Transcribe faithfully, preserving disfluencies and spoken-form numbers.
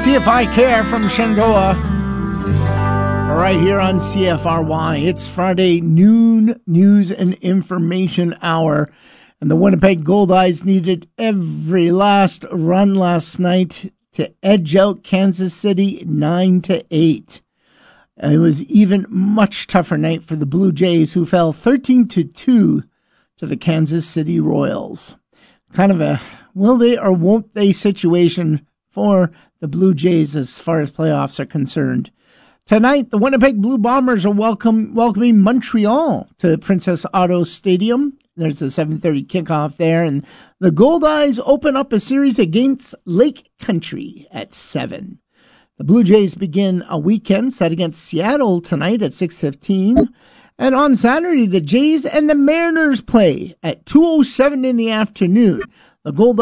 See If I Care from Shenandoah. Right here on C F R Y. It's Friday noon news and information hour. And the Winnipeg Goldeyes needed every last run last night to edge out Kansas City nine to eight. And it was even much tougher night for the Blue Jays, who fell thirteen to two to the Kansas City Royals. Kind of a will they or won't they situation for the Blue Jays as far as playoffs are concerned. Tonight, the Winnipeg Blue Bombers are welcome, welcoming Montreal to Princess Auto Stadium. There's a seven thirty kickoff there, and the Goldeyes open up a series against Lake Country at seven. The Blue Jays begin a weekend set against Seattle tonight at six fifteen. And on Saturday, the Jays and the Mariners play at two oh seven in the afternoon. The Goldeyes